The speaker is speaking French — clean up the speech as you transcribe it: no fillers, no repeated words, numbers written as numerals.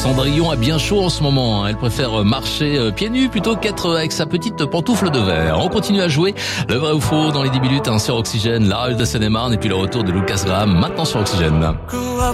Cendrillon a bien chaud en ce moment. Elle préfère marcher pieds nus plutôt qu'être avec sa petite pantoufle de verre. On continue à jouer le vrai ou faux dans les 10 minutes sur Oxygène, la radio de Seine-et-Marne et puis le retour de Lucas Graham maintenant sur Oxygène.